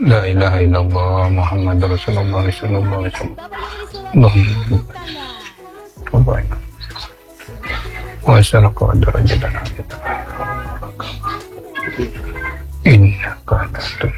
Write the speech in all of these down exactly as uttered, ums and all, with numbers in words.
La ilaha illallah Muhammad Rasulullah sallallahu alaihi wasallam. Wa sallallahu alaihi wasallam. Innaka antum.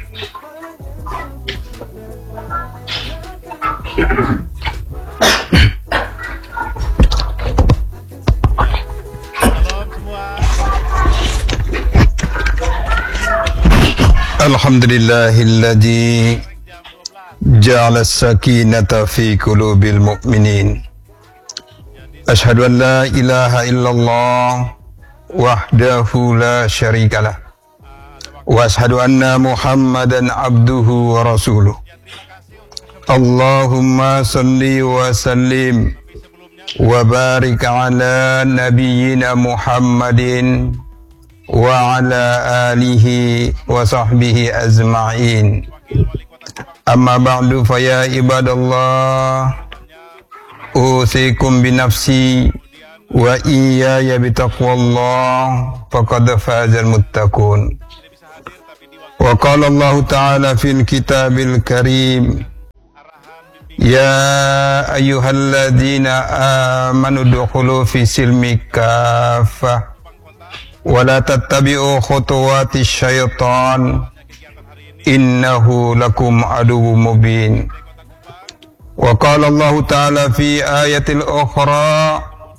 Alhamdulillahilladzi ja'ala as-sakinata fi qulubil mu'minin. Ashhadu an la ilaha illallah wahdahu la syarikalah. Wa ashhadu anna Muhammadan abduhu wa rasuluh. Allahumma salli wa sallim wa barik ala nabiyyina Muhammadin wa ala alihi wa sahbihi azma'in. Amma ba'du fa ya ibadallah, usikum bi nafsi wa iyaya bi taqwallah faqad fazal muttaqun. Wa qala Allah ta'ala fil kitabil karim, ya ayyuhalladzina amanu dukhulu fi silmi kaffah wala tattabi'u khutuwati syaitan innahu lakum aduwwum mubin. Wa qala Allah ta'ala fi ayatil ukhra,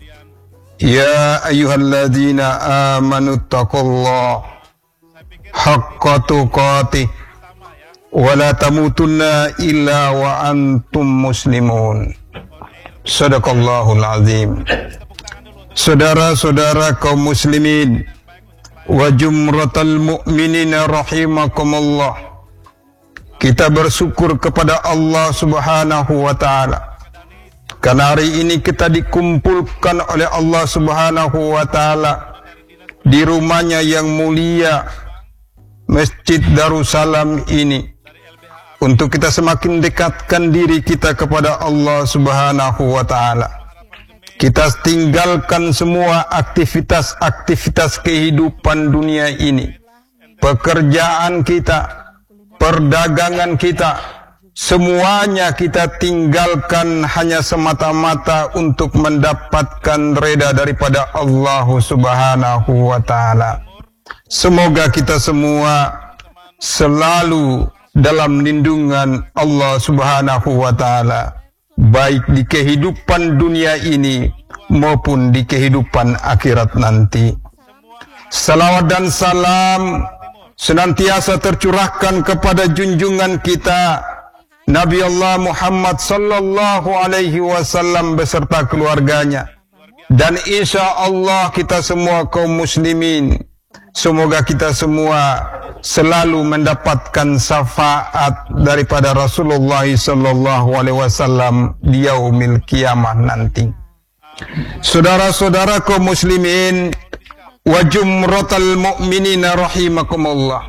ya ayyuhalladzina amanu taqullaha haqqa tuqatih wa la tamutunna illa wa antum muslimun. Shadaqallahul azim. Saudara-saudara kaum muslimin wa jumratal mu'minina rahimakumullah, kita bersyukur kepada Allah subhanahu wa ta'ala karena hari ini kita dikumpulkan oleh Allah subhanahu wa ta'ala di rumahnya yang mulia, Masjid Darussalam ini, untuk kita semakin dekatkan diri kita kepada Allah subhanahu wa ta'ala. Kita tinggalkan semua aktivitas-aktivitas kehidupan dunia ini, pekerjaan kita, perdagangan kita, semuanya kita tinggalkan hanya semata-mata untuk mendapatkan reda daripada Allah subhanahu wa ta'ala. Semoga kita semua selalu dalam lindungan Allah subhanahu wa ta'ala, baik di kehidupan dunia ini maupun di kehidupan akhirat nanti. Salawat dan salam senantiasa tercurahkan kepada junjungan kita Nabi Allah Muhammad sallallahu alaihi wasallam beserta keluarganya, dan insya Allah kita semua kaum muslimin, semoga kita semua selalu mendapatkan syafaat daripada Rasulullah sallallahu alaihi wasallam di yaumil kiamah nanti. Saudara-saudara kaum muslimin wa jumratal mu'minina rahimakumullah.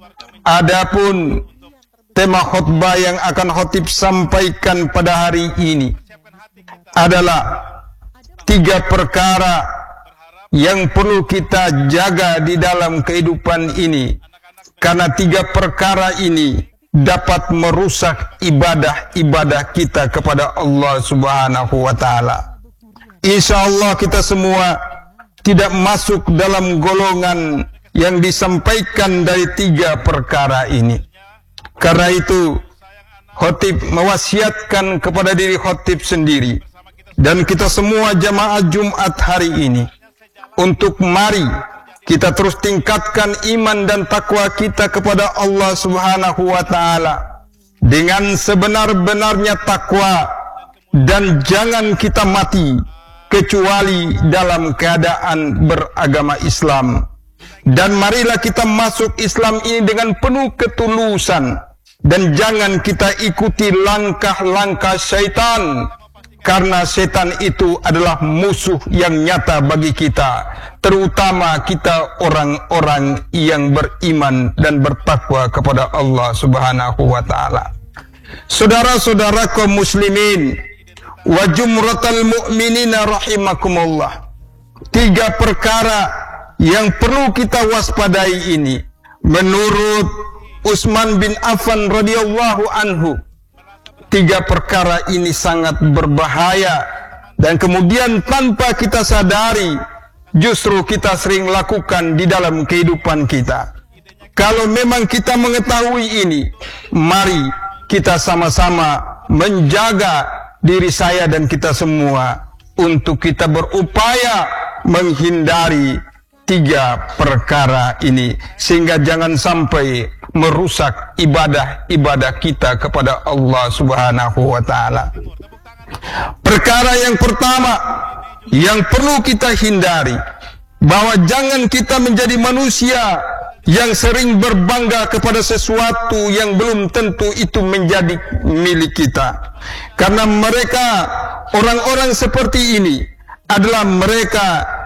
Adapun tema khutbah yang akan khotib sampaikan pada hari ini adalah tiga perkara yang perlu kita jaga di dalam kehidupan ini, karena tiga perkara ini dapat merusak ibadah-ibadah kita kepada Allah subhanahu wa ta'ala. Insya Allah kita semua tidak masuk dalam golongan yang disampaikan dari tiga perkara ini. Karena itu khotib mewasiatkan kepada diri khotib sendiri dan kita semua jamaah Jumat hari ini untuk mari kita terus tingkatkan iman dan takwa kita kepada Allah subhanahu wa ta'ala dengan sebenar-benarnya takwa, dan jangan kita mati kecuali dalam keadaan beragama Islam. Dan marilah kita masuk Islam ini dengan penuh ketulusan, dan jangan kita ikuti langkah-langkah syaitan, karena setan itu adalah musuh yang nyata bagi kita, terutama kita orang-orang yang beriman dan bertakwa kepada Allah subhanahu wa ta'ala. Saudara-saudara kaum muslimin wa jumratal mu'minina rahimakumullah, tiga perkara yang perlu kita waspadai ini menurut Utsman bin Affan radhiyallahu anhu. Tiga perkara ini sangat berbahaya dan kemudian tanpa kita sadari justru kita sering lakukan di dalam kehidupan kita. Kalau memang kita mengetahui ini, mari kita sama-sama menjaga diri saya dan kita semua untuk kita berupaya menghindari tiga perkara ini sehingga jangan sampai merusak ibadah-ibadah kita kepada Allah Subhanahu wa taala. Perkara yang pertama yang perlu kita hindari, bahwa jangan kita menjadi manusia yang sering berbangga kepada sesuatu yang belum tentu itu menjadi milik kita. Karena mereka, orang-orang seperti ini adalah mereka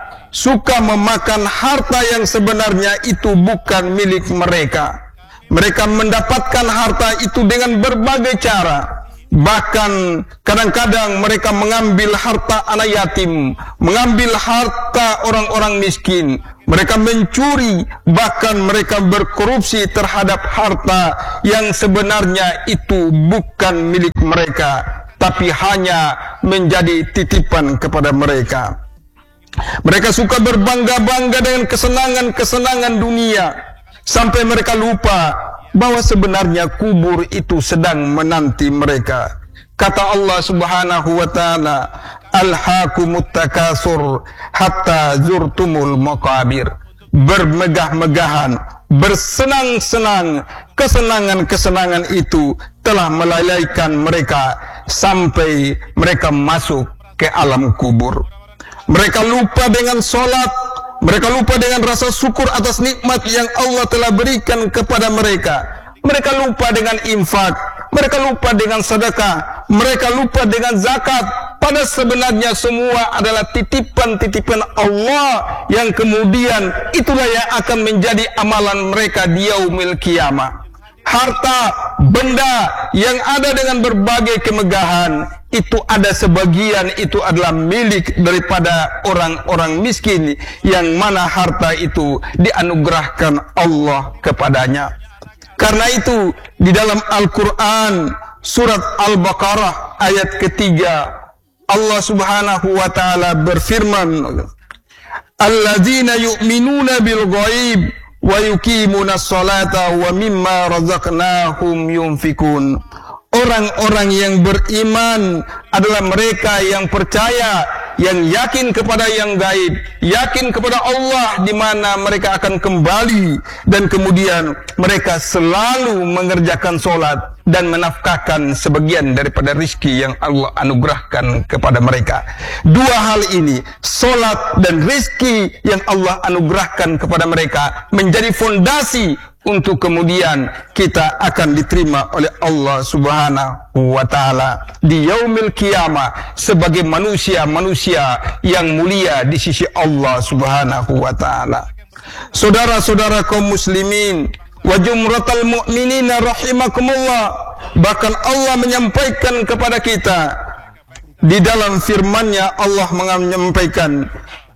suka memakan harta yang sebenarnya itu bukan milik mereka. Mereka mendapatkan harta itu dengan berbagai cara. Bahkan kadang-kadang mereka mengambil harta anak yatim, mengambil harta orang-orang miskin. Mereka mencuri, bahkan mereka berkorupsi terhadap harta yang sebenarnya itu bukan milik mereka, tapi hanya menjadi titipan kepada mereka. Mereka suka berbangga-bangga dengan kesenangan-kesenangan dunia, sampai mereka lupa bahwa sebenarnya kubur itu sedang menanti mereka. Kata Allah Subhanahu wa taala, "Alhaakumut takasur hatta zurtumul maqabir." Bermegah-megahan, bersenang-senang, kesenangan-kesenangan itu telah melalaikan mereka sampai mereka masuk ke alam kubur. Mereka lupa dengan solat, mereka lupa dengan rasa syukur atas nikmat yang Allah telah berikan kepada mereka. Mereka lupa dengan infak, mereka lupa dengan sedekah, mereka lupa dengan zakat. Pada sebenarnya semua adalah titipan-titipan Allah yang kemudian itulah yang akan menjadi amalan mereka di yaumil qiyamah. Harta, benda yang ada dengan berbagai kemegahan, itu ada sebagian itu adalah milik daripada orang-orang miskin yang mana harta itu dianugerahkan Allah kepadanya. Karena itu di dalam Al-Quran surat Al-Baqarah ayat ketiga Allah Subhanahu wa taala berfirman, "Alladzina yu'minuna bil ghaib wa yuqimuna sholata wa mimma razaqnahum yunfikun." Orang-orang yang beriman adalah mereka yang percaya, yang yakin kepada yang gaib, yakin kepada Allah di mana mereka akan kembali, dan kemudian mereka selalu mengerjakan solat dan menafkahkan sebagian daripada rizki yang Allah anugerahkan kepada mereka. Dua hal ini, solat dan rizki yang Allah anugerahkan kepada mereka, menjadi fondasi untuk kemudian kita akan diterima oleh Allah Subhanahu wa taala di yaumil qiyamah sebagai manusia-manusia yang mulia di sisi Allah Subhanahu wa taala. Saudara-saudara kaum muslimin wa jumratal mu'minina rahimakumullah, bahkan Allah menyampaikan kepada kita di dalam firman-Nya, Allah menyampaikan,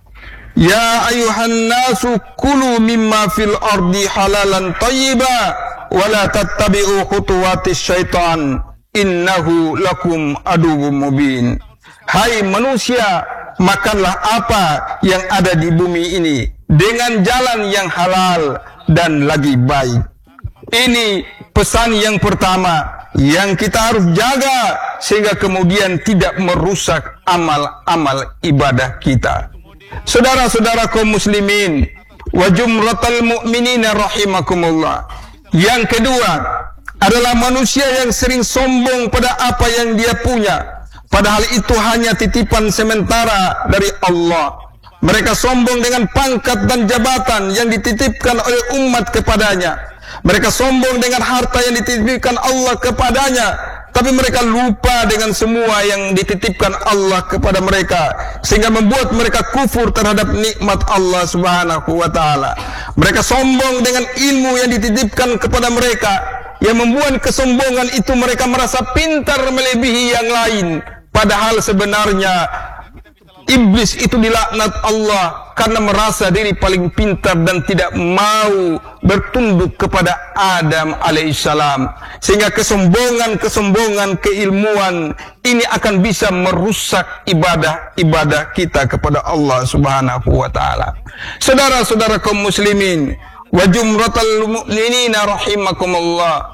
"Ya ayuhan nasu kulu mimma fil ardi halalan tayyiba wa la tattabi'u khutuwatis syaitan innahu lakum aduwwum mubin." Hai manusia, makanlah apa yang ada di bumi ini dengan jalan yang halal dan lagi baik. Ini pesan yang pertama yang kita harus jaga sehingga kemudian tidak merusak amal-amal ibadah kita. Saudara-saudara kaum muslimin wa jumratal mu'minina rahimakumullah. Yang kedua adalah manusia yang sering sombong pada apa yang dia punya, padahal itu hanya titipan sementara dari Allah. Mereka sombong dengan pangkat dan jabatan yang dititipkan oleh umat kepadanya. Mereka sombong dengan harta yang dititipkan Allah kepadanya, tapi mereka lupa dengan semua yang dititipkan Allah kepada mereka, sehingga membuat mereka kufur terhadap nikmat Allah Subhanahu wa taala. Mereka sombong dengan ilmu yang dititipkan kepada mereka, yang membuat kesombongan itu mereka merasa pintar melebihi yang lain, padahal sebenarnya Iblis itu dilaknat Allah karena merasa diri paling pintar dan tidak mau bertunduk kepada Adam alaihissalam. Sehingga kesombongan-kesombongan keilmuan ini akan bisa merusak ibadah-ibadah kita kepada Allah subhanahu wa ta'ala. Saudara-saudara kaum muslimin, wa jumratal mu'minina rahimakumullah,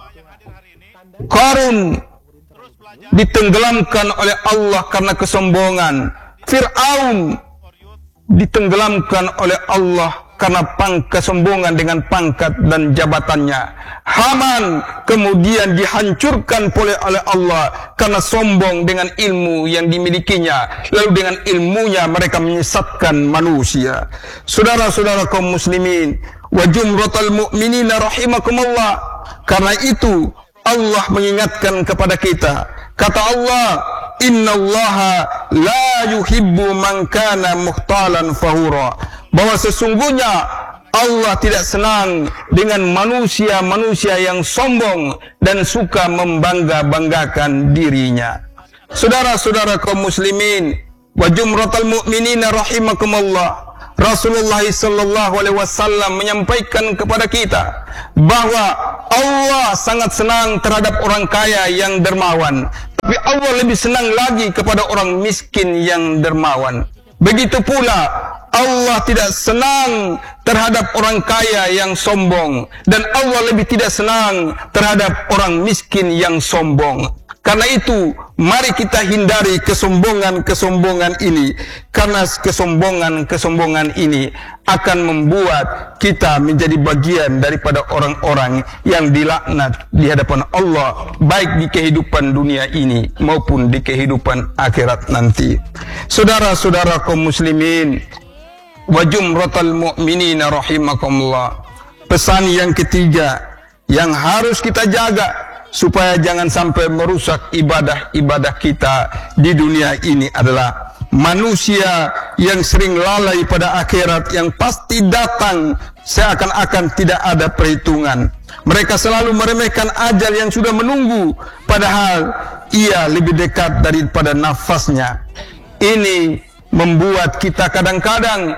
Qarun ditenggelamkan oleh Allah karena kesombongan. Fir'aun ditenggelamkan oleh Allah karena pang kesombongan dengan pangkat dan jabatannya. Haman kemudian dihancurkan oleh Allah karena sombong dengan ilmu yang dimilikinya. Lalu dengan ilmunya mereka menyesatkan manusia. Saudara-saudara kaum muslimin, wa jumratal mu'minina rahimakumullah, karena itu Allah mengingatkan kepada kita. Kata Allah, innallaha la yuhibbu man kana mukhtalan fahura, bahwa sesungguhnya Allah tidak senang dengan manusia-manusia yang sombong dan suka membangga-banggakan dirinya. Saudara-saudara kaum muslimin, wa jumratal mu'minina rahimakumullah, Rasulullah sallallahu alaihi wasallam menyampaikan kepada kita bahwa Allah sangat senang terhadap orang kaya yang dermawan, tapi Allah lebih senang lagi kepada orang miskin yang dermawan. Begitu pula Allah tidak senang terhadap orang kaya yang sombong, dan Allah lebih tidak senang terhadap orang miskin yang sombong. Karena itu, mari kita hindari kesombongan-kesombongan ini, karena kesombongan-kesombongan ini akan membuat kita menjadi bagian daripada orang-orang yang dilaknat di hadapan Allah, baik di kehidupan dunia ini maupun di kehidupan akhirat nanti. Saudara-saudara kaum muslimin, wa jumratal mu'minina rahimakumullah, pesan yang ketiga yang harus kita jaga supaya jangan sampai merusak ibadah-ibadah kita di dunia ini adalah manusia yang sering lalai pada akhirat yang pasti datang seakan-akan tidak ada perhitungan. Mereka selalu meremehkan ajal yang sudah menunggu, padahal ia lebih dekat daripada nafasnya. Ini membuat kita kadang-kadang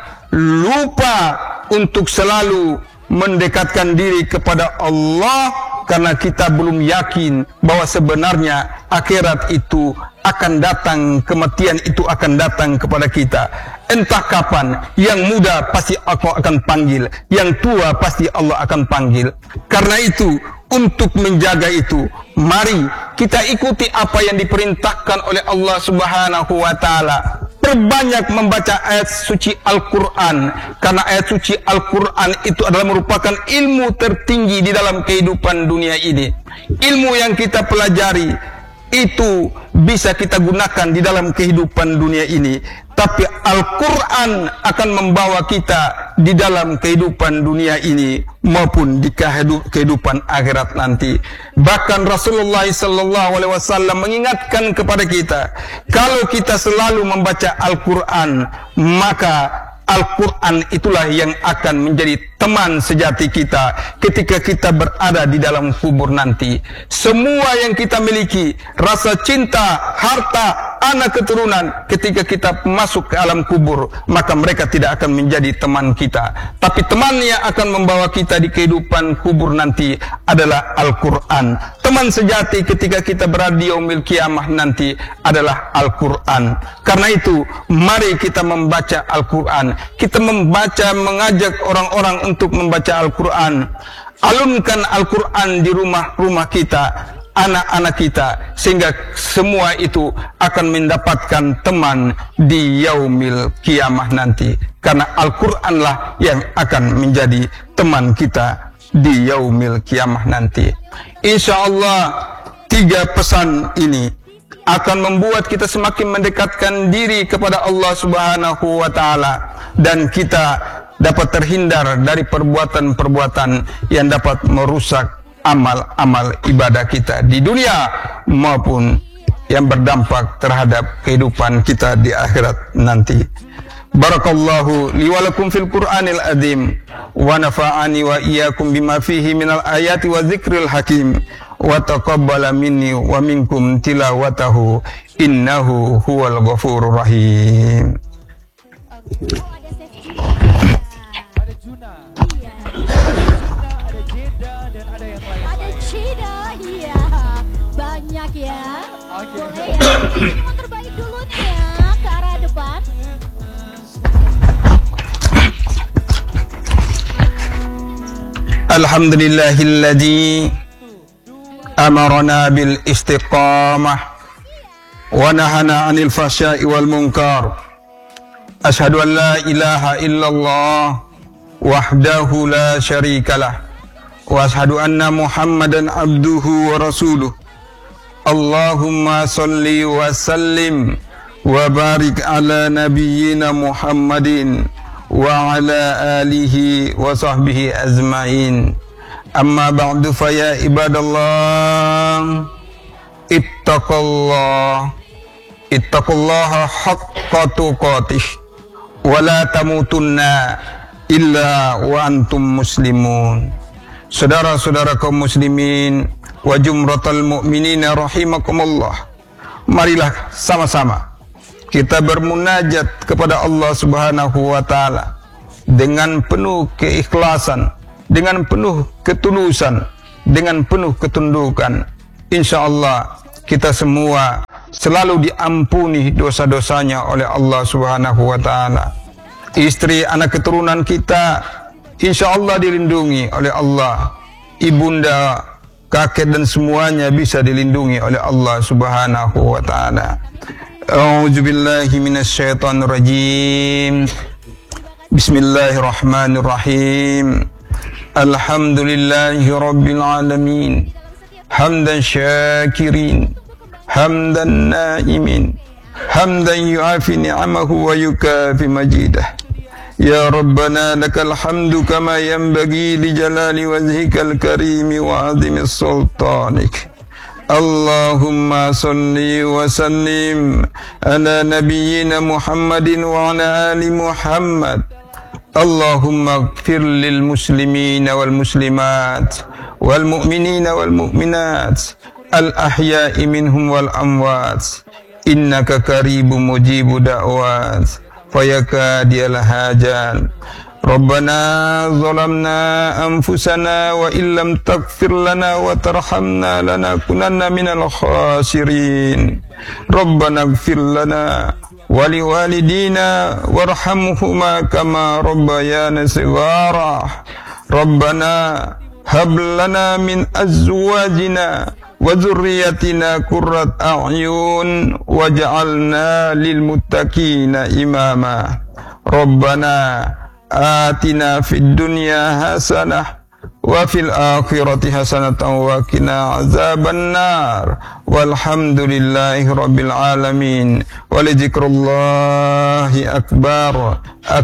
lupa untuk selalu mendekatkan diri kepada Allah, karena kita belum yakin bahwa sebenarnya akhirat itu akan datang, kematian itu akan datang kepada kita. Entah kapan, yang muda pasti Allah akan panggil, yang tua pasti Allah akan panggil. Karena itu, untuk menjaga itu, mari kita ikuti apa yang diperintahkan oleh Allah Subhanahu wa taala. Perbanyak membaca ayat suci Al-Quran, karena ayat suci Al-Quran itu adalah merupakan ilmu tertinggi di dalam kehidupan dunia ini. Ilmu yang kita pelajari itu bisa kita gunakan di dalam kehidupan dunia ini, tapi Al-Quran akan membawa kita di dalam kehidupan dunia ini maupun di kehidupan akhirat nanti. Bahkan Rasulullah sallallahu alaihi wasallam mengingatkan kepada kita, kalau kita selalu membaca Al-Quran, maka Al-Quran itulah yang akan menjadi teman sejati kita ketika kita berada di dalam kubur nanti. Semua yang kita miliki, rasa cinta, harta, anak keturunan, ketika kita masuk ke alam kubur, maka mereka tidak akan menjadi teman kita. Tapi teman yang akan membawa kita di kehidupan kubur nanti adalah Al-Quran. Teman sejati ketika kita berada di yaumil kiamah nanti adalah Al-Quran. Karena itu, mari kita membaca Al-Quran. Kita membaca, mengajak orang-orang untuk membaca Al-Quran. Alunkan Al-Quran di rumah-rumah kita, anak-anak kita, sehingga semua itu akan mendapatkan teman di yaumil kiamah nanti. Karena Al-Quranlah yang akan menjadi teman kita di yaumil kiamah nanti. Insya Allah, tiga pesan ini akan membuat kita semakin mendekatkan diri kepada Allah Subhanahu wa taala, dan kita dapat terhindar dari perbuatan-perbuatan yang dapat merusak amal-amal ibadah kita di dunia maupun yang berdampak terhadap kehidupan kita di akhirat nanti. Barakallahu li wa lakum fil Qur'anil azim, wa nafa'ani wa iyyakum bima fihi minal ayati wa dzikril hakim, wa taqabbala minni wa minkum tilawatahu innahu huwal ghafurur rahim. ada Chef Juna. Ada Juna. Iya. Juna, ada Jeda dan ada yang lain. Ada Cida, iya. Banyak ya. Oke. Boleh ya. Yang terbaik dulu nih ya ke arah depan. Alhamdulillahilladzi amarna bil istiqamah wa nahana 'anil fahsya'i wal munkar. Asyhadu an la ilaha illallah wahdahu la syarikalah wa asyhadu anna Muhammadan abduhu wa rasuluh. Allahumma salli wa sallim wa barik ala nabiyyina Muhammadin wa ala alihi wa sahbihi azma'in. Amma ba'du fa ya ibadallah ittaqullah ittaqullaha haqqa tuqatih wa la tamutunna illa wa antum muslimun. Saudara-saudara kaum muslimin wa jumratal mu'minina rahimakumullah, marilah sama-sama kita bermunajat kepada Allah Subhanahu wa taala dengan penuh keikhlasan, dengan penuh ketulusan, dengan penuh ketundukan. Insyaallah kita semua selalu diampuni dosa-dosanya oleh Allah Subhanahu wa taala. Istri, anak keturunan kita insyaallah dilindungi oleh Allah. Ibunda, kakek dan semuanya bisa dilindungi oleh Allah Subhanahu wa taala. A'udzu billahi minasyaitonir rajim. Bismillahirrahmanirrahim. Alhamdulillahi rabbil alamin. Hamdan syakirin, hamdan naimin, hamdan yu'afi ni'amahu wa yukafi majidah. Ya Rabbana lakal hamdu kama yanbaghi li jalali wajhikal karimi wa azimi sultanik. Allahumma salli wa sallim ala nabiyyina Muhammadin wa ala ali Muhammad. Allahumma ighfir lil muslimina wal muslimat wal mu'minina wal mu'minat al ahya'i minhum wal amwat, innaka qaribun mujibu da'wat fayakadiyal hajat. Rabbana zalamna anfusana wa illam taghfir lana wa tarhamna lanakunanna minal khasirin. Rabbana ighfir lana wa liwalidina warhamhuma kama rabbayana shighara. Rabbana hab lana min azwajina wa dzurriyyatina qurrat a'yun waj'alna lil muttaqina imama. Rabbana atina fid dunya hasanah wa fil akhirati hasanatan wa qina azaban nar. Walhamdulillahi rabbil alamin. Wa li dzikrullahi akbar.